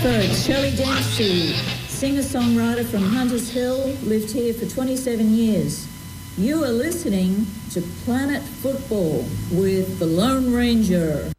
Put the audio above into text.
Folks, Shelley Dempsey, singer-songwriter from Hunters Hill, lived here for 27 years. You are listening to Planet Football with the Lone Ranger.